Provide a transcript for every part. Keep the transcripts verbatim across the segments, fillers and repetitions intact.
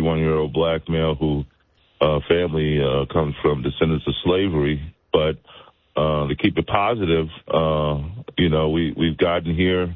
fifty-one-year-old black male who uh, family uh, comes from descendants of slavery. But uh, to keep it positive, uh, you know, we, we've gotten here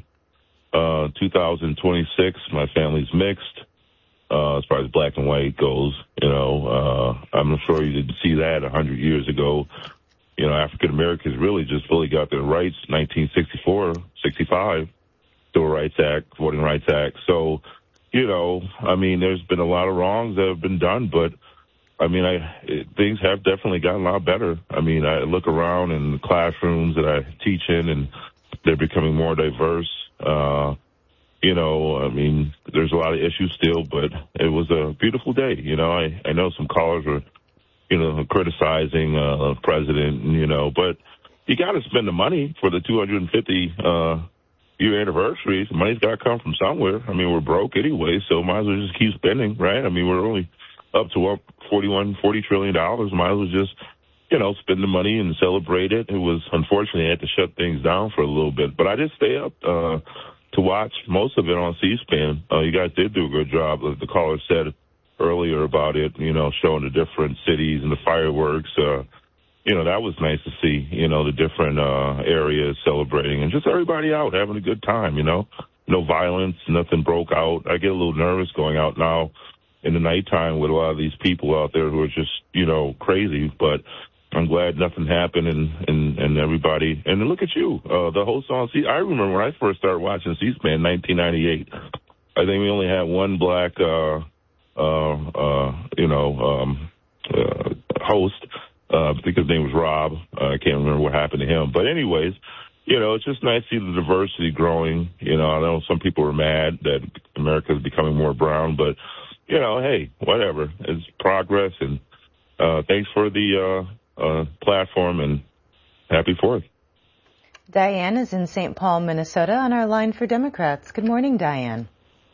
uh, two thousand twenty-six. My family's mixed uh, as far as black and white goes. You know, uh, I'm sure you didn't see that one hundred years ago. You know, African Americans really just fully got their rights nineteen sixty-four, sixty-five, Civil Rights Act, Voting Rights Act. So, you know, I mean, there's been a lot of wrongs that have been done, but I mean, I it, things have definitely gotten a lot better. I mean, I look around in the classrooms that I teach in, and they're becoming more diverse. Uh, you know, I mean, there's a lot of issues still, but it was a beautiful day. You know, I, I know some callers were, you know, criticizing uh, the president, you know, but you got to spend the money for the two hundred fifty uh, year anniversary. The money's got to come from somewhere. I mean, we're broke anyway, so might as well just keep spending, right? I mean, we're only up to forty-one, forty trillion dollars. Might as well just, you know, spend the money and celebrate it. It was, unfortunately, I had to shut things down for a little bit, but I did stay up uh, to watch most of it on C-SPAN. Uh, you guys did do a good job, as the caller said earlier about it, you know, showing the different cities and the fireworks. Uh, you know, that was nice to see, you know, the different uh, areas celebrating and just everybody out having a good time, you know. No violence, nothing broke out. I get a little nervous going out now in the nighttime with a lot of these people out there who are just, you know, crazy. But I'm glad nothing happened and, and, and everybody. And look at you, uh, the host on C. I remember when I first started watching C-SPAN in nineteen ninety-eight. I think we only had one black, uh, uh, uh, you know, um, uh, host. Uh, I think his name was Rob. Uh, I can't remember what happened to him. But anyways, you know, it's just nice to see the diversity growing. You know, I know some people are mad that America is becoming more brown, but you know, hey, whatever. It's progress, and uh, thanks for the uh, uh, platform, and happy Fourth. Diane is in Saint Paul, Minnesota, on our line for Democrats. Good morning, Diane.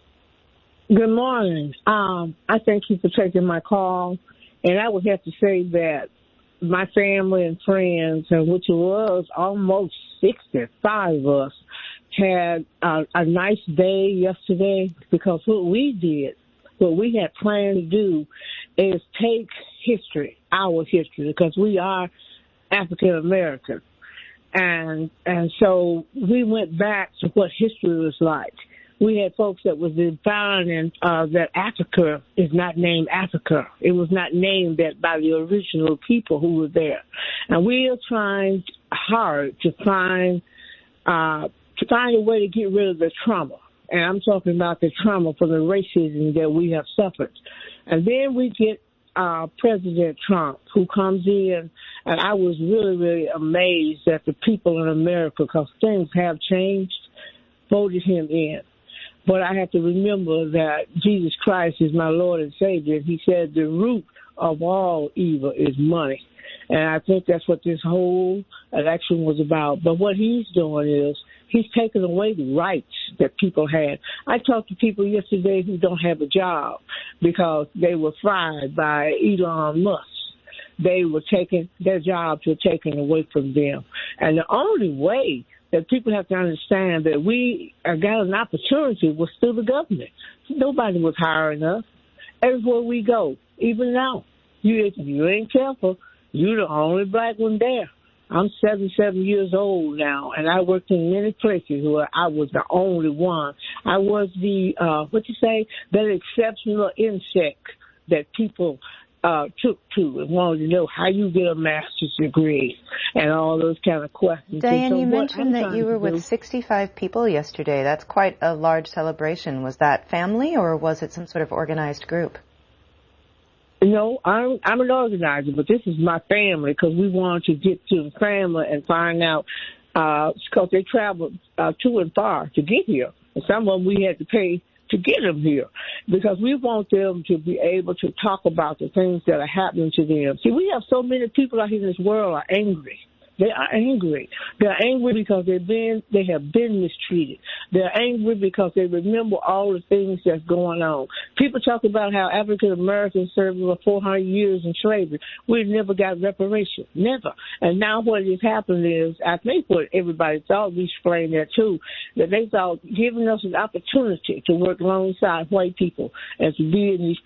Good morning. Um, I thank you for taking my call, and I would have to say that my family and friends, and which was almost sixty-five of us, had a, a nice day yesterday because what we did, what we had planned to do is take history, our history, because we are African American. And and so we went back to what history was like. We had folks that was defining uh, that Africa is not named Africa. It was not named that by the original people who were there. And we are trying hard to find uh, to find a way to get rid of the trauma. And I'm talking about the trauma from the racism that we have suffered. And then we get uh, President Trump, who comes in, and I was really, really amazed that the people in America, because things have changed, voted him in. But I have to remember that Jesus Christ is my Lord and Savior. He said the root of all evil is money. And I think that's what this whole election was about. But what he's doing is he's taking away the rights that people had. I talked to people yesterday who don't have a job because they were fired by Elon Musk. They were taking, their jobs were taken away from them. And the only way that people have to understand that we got an opportunity was through the government. Nobody was hiring us. Everywhere we go, even now, you, if you ain't careful, you're the only black one there. I'm seventy-seven years old now, and I worked in many places where I was the only one. I was the, uh, what you say, that exceptional insect that people uh, took to and wanted to know how you get a master's degree and all those kind of questions. Diane, so you mentioned that you were with do, sixty-five people yesterday. That's quite a large celebration. Was that family, or was it some sort of organized group? No, I'm I'm an organizer, but this is my family because we wanted to get to the family and find out because uh, they traveled uh, to and far to get here. And some of them we had to pay to get them here because we want them to be able to talk about the things that are happening to them. See, we have so many people out here in this world are angry. They are angry. They're angry because they've been, they have been mistreated. They're angry because they remember all the things that's going on. People talk about how African Americans served over four hundred years in slavery. We never got reparations, never. And now what has happened is, I think what everybody thought, we explained that too, that they thought giving us an opportunity to work alongside white people and to be in these